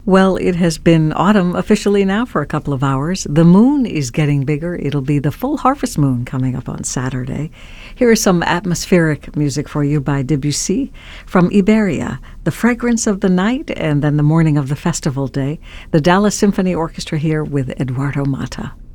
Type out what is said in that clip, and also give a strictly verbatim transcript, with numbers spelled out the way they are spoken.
Well, it has been autumn officially now for a couple of hours. The moon is getting bigger. It'll be the full harvest moon coming up on Saturday. Here is some atmospheric music for you by Debussy from Iberia, The Fragrance of the Night, and then the morning of the festival day. The Dallas Symphony Orchestra here with Eduardo Mata.